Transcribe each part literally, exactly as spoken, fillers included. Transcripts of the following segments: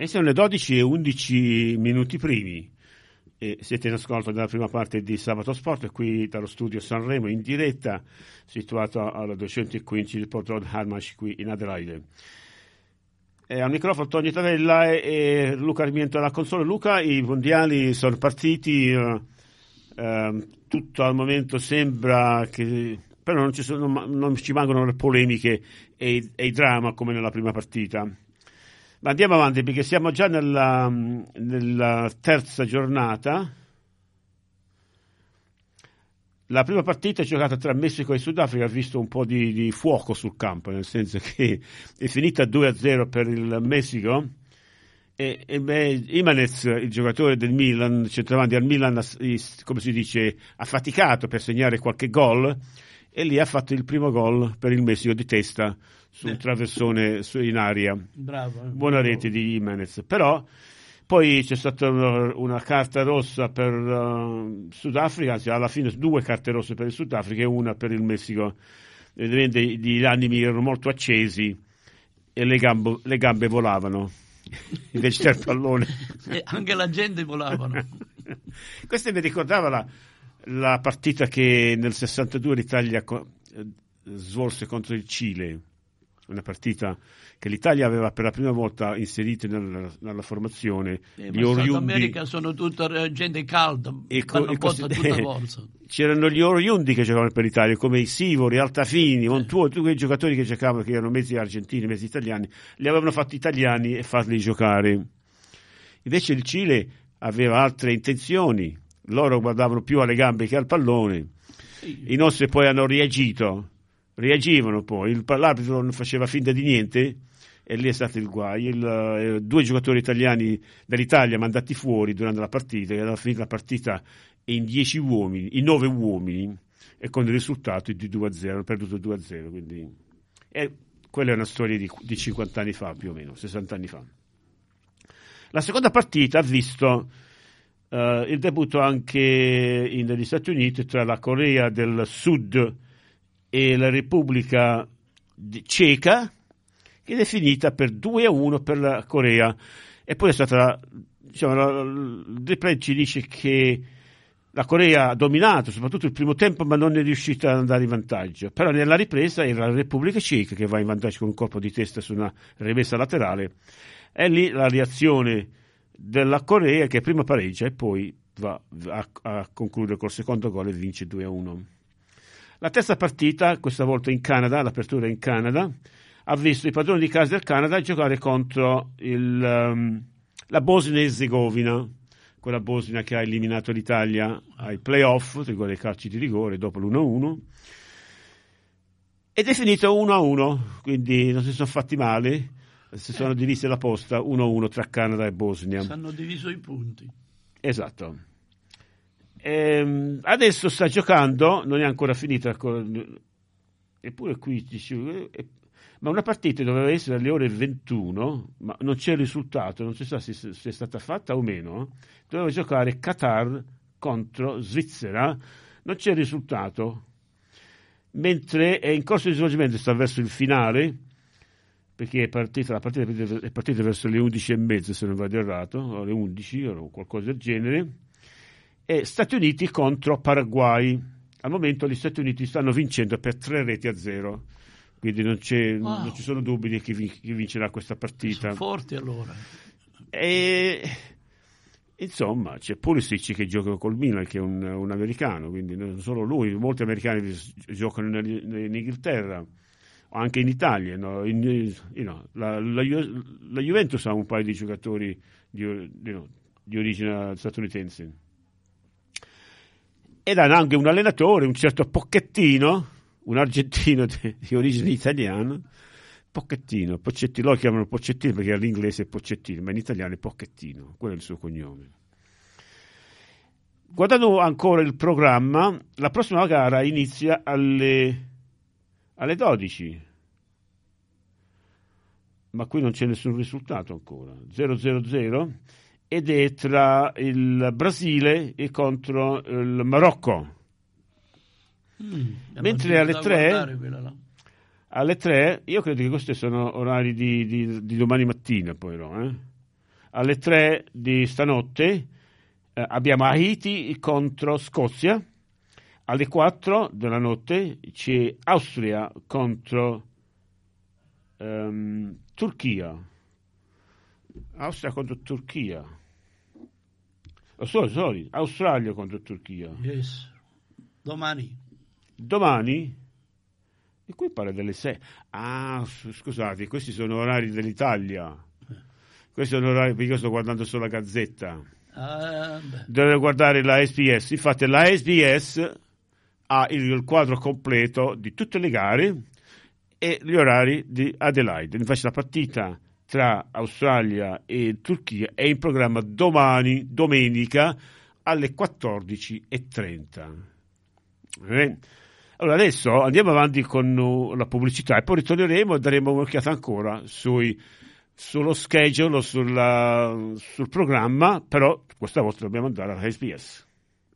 E sono le dodici e undici minuti primi. E siete in ascolto della prima parte di Sabato Sport, qui dallo studio Sanremo in diretta, situato alla duecentoquindici di Port Road Harmash qui in Adelaide. E al microfono Tony Tavella e, e Luca Armiento alla console. Luca, i mondiali sono partiti, eh, eh, tutto al momento sembra che, però non ci, sono, non ci mancano le polemiche e, e i drama come nella prima partita. Ma andiamo avanti perché siamo già nella, nella terza giornata. La prima partita giocata tra Messico e Sudafrica ha visto un po' di, di fuoco sul campo, nel senso che è finita due a zero per il Messico e, e beh, Imanez, il giocatore del Milan, centravanti al Milan, come si dice, ha faticato per segnare qualche gol e lì ha fatto il primo gol per il Messico di testa su un traversone in aria. Bravo, buona bravo. Rete di Imanez, però poi c'è stata una, una carta rossa per uh, Sudafrica, anzi alla fine due carte rosse per il Sudafrica e una per il Messico. Evidentemente gli animi erano molto accesi e le, gambo, le gambe volavano invece del pallone. E anche la gente volavano. Questa mi ricordava la, la partita che nel sessantadue l'Italia co- svolse contro il Cile, una partita che l'Italia aveva per la prima volta inserito nella, nella formazione. Eh, gli ma oriundi South America sono tutta gente calda, e co- e botta così, tutta forza. C'erano gli oriundi che giocavano per l'Italia come i Sivori, Altafini, Montuo, tutti quei giocatori che giocavano, che erano mezzi argentini, mezzi italiani, li avevano fatti italiani e farli giocare. Invece il Cile aveva altre intenzioni, loro guardavano più alle gambe che al pallone. Sì. I nostri poi hanno reagito, reagivano poi, il, l'arbitro non faceva finta di niente e lì è stato il guai. Il, eh, due giocatori italiani dell'Italia mandati fuori durante la partita, e alla fine la partita in dieci uomini, in nove uomini, e con il risultato di due a zero, hanno perduto due a zero, quindi e quella è una storia di, di cinquanta anni fa più o meno, sessanta anni fa. La seconda partita ha visto uh, il debutto anche in, negli Stati Uniti tra la Corea del Sud e la Repubblica Ceca, che è finita per due a uno per la Corea. E poi è stata, diciamo, il replay ci dice che la Corea ha dominato soprattutto il primo tempo, ma non è riuscita ad andare in vantaggio. Però nella ripresa era la Repubblica Ceca che va in vantaggio con un colpo di testa su una rimessa laterale. E lì la reazione della Corea, che prima pareggia e poi va a, a concludere col secondo gol e vince due a uno. La terza partita, questa volta in Canada, l'apertura in Canada, ha visto i padroni di casa del Canada giocare contro il, um, la Bosnia e Erzegovina, quella Bosnia che ha eliminato l'Italia ai playoff, riguardo ai calci di rigore, dopo l'uno a uno. Ed è finito uno a uno, quindi non si sono fatti male, si sono eh. divise la posta uno a uno tra Canada e Bosnia. Si hanno diviso i punti. Esatto. Ehm, adesso sta giocando, non è ancora finita, eppure qui dice, ma una partita doveva essere alle ore ventuno, ma non c'è il risultato, non si sa se, se è stata fatta o meno. Doveva giocare Qatar contro Svizzera, non c'è il risultato, mentre è in corso di svolgimento, sta verso il finale, perché è partita, la partita è partita verso le undici e mezza, se non vado errato, o alle undici o qualcosa del genere, e Stati Uniti contro Paraguay. Al momento gli Stati Uniti stanno vincendo per tre reti a zero, quindi non, c'è, wow. non ci sono dubbi di chi, chi vincerà questa partita. Sono forti allora. E insomma c'è Pulisic che gioca col Milan, che è un, un americano, quindi non solo lui, molti americani giocano in, in Inghilterra, anche in Italia, no? in, you know, la, la, la Juventus ha un paio di giocatori di, you know, di origine statunitense, ed hanno anche un allenatore, un certo Pochettino, un argentino di, di origine italiana. Pochettino, Pochettino, lo chiamano Pochettino perché all'inglese è Pochettino, ma in italiano è Pochettino, quello è il suo cognome. Guardando ancora il programma, la prossima gara inizia alle, alle dodici, ma qui non c'è nessun risultato ancora, zero zero zero, ed è tra il Brasile e contro il Marocco. Mm, mentre alle tre, alle tre, io credo che questi sono orari di, di, di domani mattina, poi no, eh? Alle tre di stanotte eh, abbiamo Haiti contro Scozia. Alle quattro della notte c'è Austria contro um, Turchia. Austria contro Turchia. Oh, sorry, sorry, Australia contro Turchia. Yes. Domani. Domani? E qui parla delle sei. Ah, scusate, questi sono orari dell'Italia. Questi sono orari, perché io sto guardando solo la Gazzetta. Ah, Dovete guardare la S B S. Infatti la S B S ha il quadro completo di tutte le gare e gli orari di Adelaide. Infatti la partita tra Australia e Turchia è in programma domani, domenica, alle quattordici e trenta. Eh? Allora adesso andiamo avanti con uh, la pubblicità e poi ritorneremo e daremo un'occhiata ancora sui, sullo schedule, sulla, sul programma, però questa volta dobbiamo andare alla S B S.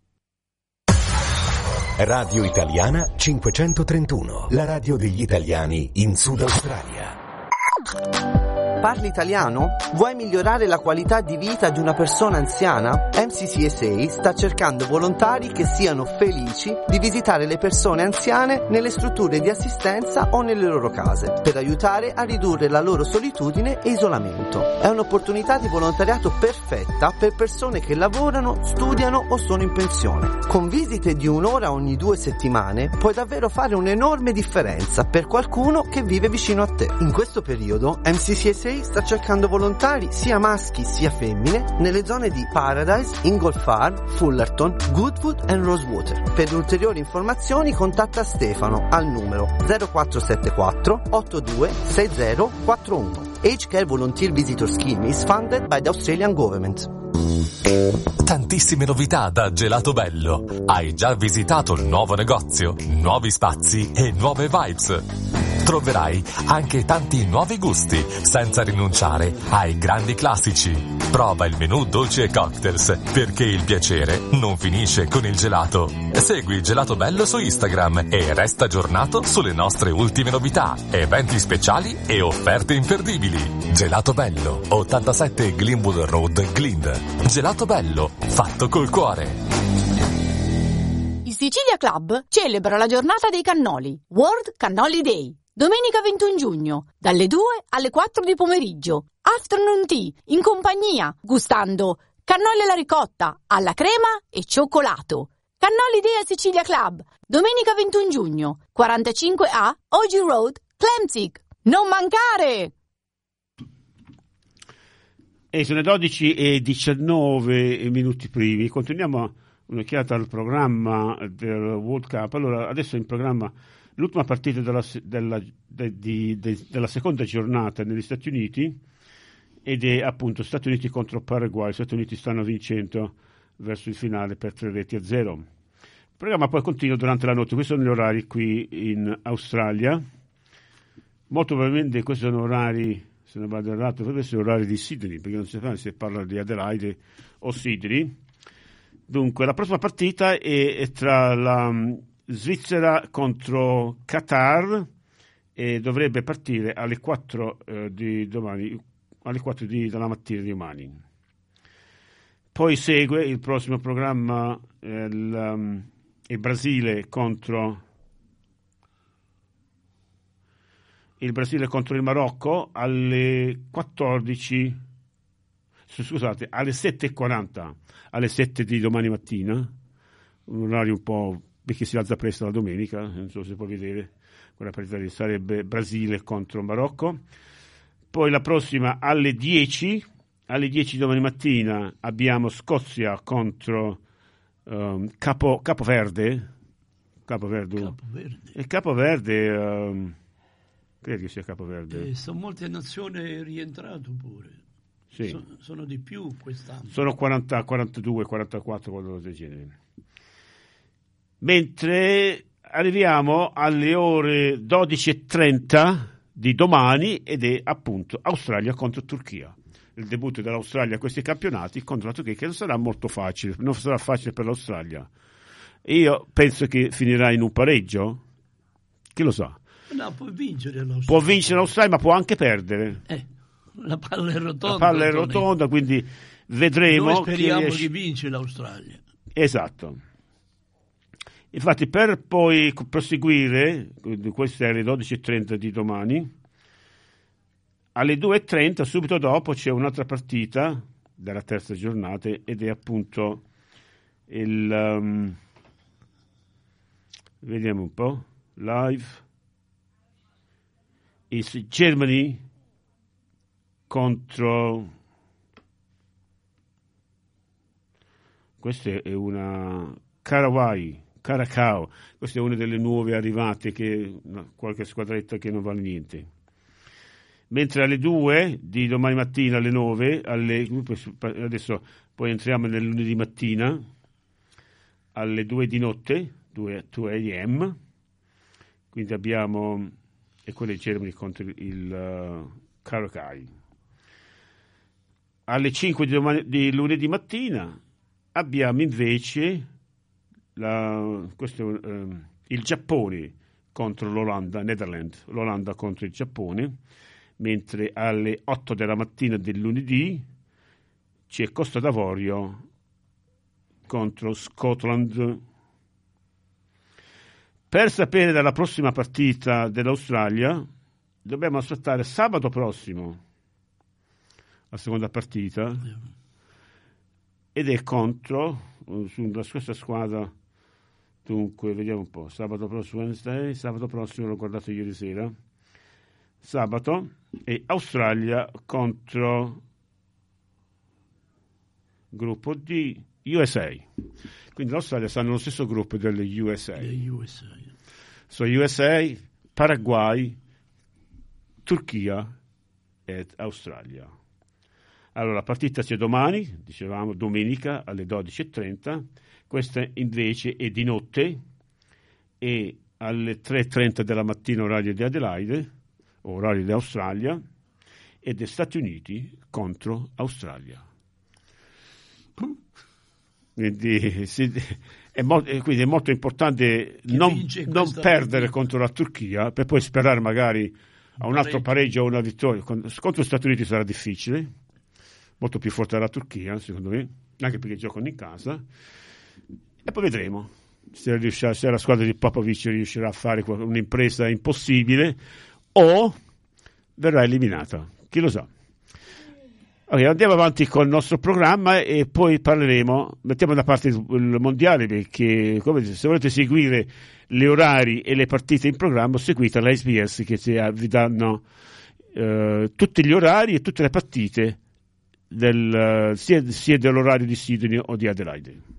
Radio Italiana cinquecentotrentuno, la radio degli italiani in Sud Australia. Parli italiano? Vuoi migliorare la qualità di vita di una persona anziana? M C C S A sta cercando volontari che siano felici di visitare le persone anziane nelle strutture di assistenza o nelle loro case, per aiutare a ridurre la loro solitudine e isolamento. È un'opportunità di volontariato perfetta per persone che lavorano, studiano o sono in pensione. Con visite di un'ora ogni due settimane puoi davvero fare un'enorme differenza per qualcuno che vive vicino a te. In questo periodo M C C S A sta cercando volontari sia maschi sia femmine nelle zone di Paradise, Ingle Farm, Fullerton, Goodwood e Rosewater. Per ulteriori informazioni contatta Stefano al numero zero quattro sette quattro otto due sei zero quattro uno. Age Care Volunteer Visitor Scheme is funded by the Australian Government. Tantissime novità da Gelato Bello. Hai già visitato il nuovo negozio, nuovi spazi e nuove vibes. Troverai anche tanti nuovi gusti, senza rinunciare ai grandi classici. Prova il menù dolci e cocktails, perché il piacere non finisce con il gelato. Segui Gelato Bello su Instagram e resta aggiornato sulle nostre ultime novità, eventi speciali e offerte imperdibili. Gelato Bello, ottantasette Glenwood Road, Glynn. Gelato Bello, fatto col cuore. Il Sicilia Club celebra la giornata dei cannoli, World Cannoli Day. Domenica ventuno giugno, dalle due alle quattro di pomeriggio, afternoon tea, in compagnia, gustando cannoli alla ricotta, alla crema e cioccolato. Cannoli Day al Sicilia Club, domenica ventuno giugno, quarantacinque A, O G Road, Clemzig. Non mancare! E sono le dodici e diciannove minuti primi. Continuiamo un'occhiata al programma del World Cup. Allora, adesso è in programma l'ultima partita della, della, de, di, de, della seconda giornata negli Stati Uniti, ed è appunto Stati Uniti contro Paraguay. Gli Stati Uniti stanno vincendo verso il finale per tre reti a zero. Il programma poi continua durante la notte. Questi sono gli orari qui in Australia. Molto probabilmente questi sono orari, se non vado errato, potrebbe essere orari di Sydney, perché non si sa se parla di Adelaide o Sydney. Dunque, la prossima partita è, è tra la Svizzera contro Qatar e dovrebbe partire alle quattro eh, di domani, alle quattro di, della mattina di domani. Poi segue il prossimo programma, eh, il, um, il Brasile contro il Brasile contro il Marocco alle quattordici, scusate, alle sette e quaranta, alle sette di domani mattina, un orario un po' perché si alza presto la domenica, non so se può vedere, quella partita sarebbe Brasile contro Marocco. Poi la prossima alle dieci, alle dieci domani mattina abbiamo Scozia contro um, Capo, Capoverde, Capoverde, Capoverde. e Capoverde, um, credo che sia Capoverde. E sono molte nazioni rientrate pure. Sì. So, sono di più quest'anno. Sono quaranta, quarantadue, quarantaquattro, qualcosa del genere. Mentre arriviamo alle ore dodici e trenta di domani ed è appunto Australia contro Turchia. Il debutto dell'Australia a questi campionati contro la Turchia, che non sarà molto facile, non sarà facile per l'Australia. Io penso che finirà in un pareggio. Chi lo sa? No, può vincere l'Australia. Può vincere l'Australia, ma può anche perdere. Eh. La palla è rotonda. La palla è Tony. rotonda, quindi vedremo. Noi speriamo chi riesce... che vince l'Australia. Esatto. Infatti, per poi proseguire, queste è alle dodici e trenta di domani, alle due e trenta, subito dopo, c'è un'altra partita della terza giornata ed è appunto il... Um, vediamo un po', live, is Germany contro... Questa è una Caraway, Caracao, questa è una delle nuove arrivate, che no, qualche squadretta che non vale niente. Mentre alle due di domani mattina alle nove, alle, adesso poi entriamo nel lunedì mattina, alle due di notte, due a m, quindi abbiamo, e quello è Germany contro il, il uh, Caracai. Alle cinque di, domani, di lunedì mattina abbiamo invece la, questo, eh, il Giappone contro l'Olanda, Netherlands, l'Olanda contro il Giappone, mentre alle otto della mattina del lunedì c'è Costa d'Avorio contro Scotland. Per sapere della prossima partita dell'Australia dobbiamo aspettare sabato prossimo la seconda partita, ed è contro sulla questa squadra. Dunque vediamo un po', sabato prossimo, Wednesday, sabato prossimo, l'ho guardato ieri sera, sabato, e Australia contro gruppo D, U S A. Quindi l'Australia sta nello stesso gruppo delle U S A. U S A. So U S A, Paraguay, Turchia ed Australia. Allora, la partita c'è domani, dicevamo domenica alle dodici e trenta, questa invece è di notte e alle tre e trenta della mattina orario di Adelaide, orario di Australia, ed è Stati Uniti contro Australia. Quindi, sì, è, mo- quindi è molto importante non, non perdere contro la Turchia, per poi sperare magari a un altro pareggio o una vittoria. Contro gli Stati Uniti sarà difficile, molto più forte della Turchia, secondo me, anche perché giocano in casa, e poi vedremo se, riuscirà, se la squadra di Popovic riuscirà a fare un'impresa impossibile o verrà eliminata, chi lo sa. Okay, andiamo avanti col nostro programma e poi parleremo, mettiamo da parte il, il mondiale, perché come dite, se volete seguire gli orari e le partite in programma, seguite la S B S che vi danno eh, tutti gli orari e tutte le partite del, sia, sia dell'orario di Sydney o di Adelaide.